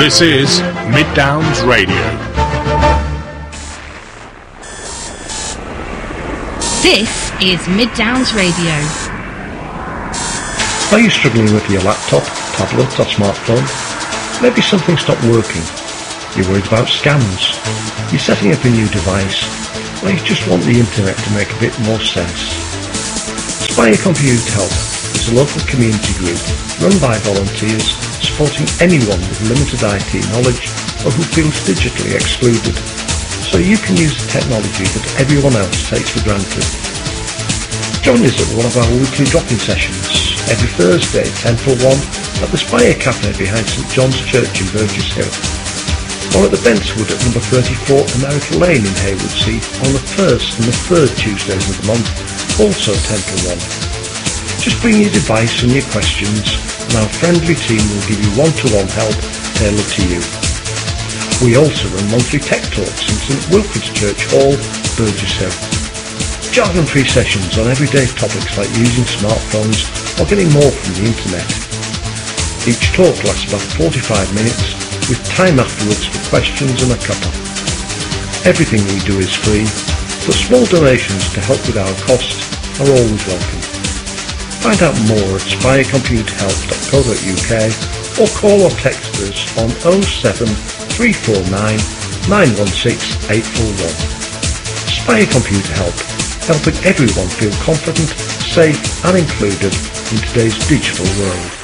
This is Mid Downs Radio. This is Mid Downs Radio. Are you struggling with your laptop, tablet or smartphone? Maybe something stopped working. You're worried about scams. You're setting up a new device. Or you just want the internet to make a bit more sense. Spire Computer Help is a local community group run by volunteers supporting anyone with limited IT knowledge or who feels digitally excluded, so you can use the technology that everyone else takes for granted. Join us at one of our weekly drop-in sessions every Thursday 10 till 1 at the Spire Cafe behind St John's Church in Burgess Hill, or at the Bentwood at number 34 America Lane in Haywardsea on the first and the third Tuesdays of the month, also 10 till 1. Just bring your device and your questions, and our friendly team will give you one-to-one help tailored to you. We also run monthly tech talks in St Wilfrid's Church Hall, Burgess Hill. Jargon-free sessions on everyday topics like using smartphones or getting more from the internet. Each talk lasts about 45 minutes, with time afterwards for questions and a cuppa. Everything we do is free, so small donations to help with our costs are always welcome. Find out more at spirecomputerhelp.co.uk or call or text us on 07 349 916 841. Spire Computer Help, helping everyone feel confident, safe and included in today's digital world.